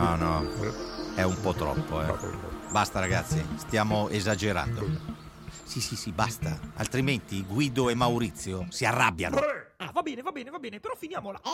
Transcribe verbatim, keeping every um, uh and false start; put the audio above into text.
No, no, è un po' troppo, eh. Basta ragazzi, stiamo esagerando. Sì, sì, sì, basta. Altrimenti Guido e Maurizio si arrabbiano. Ah, va bene, va bene, va bene, però finiamola.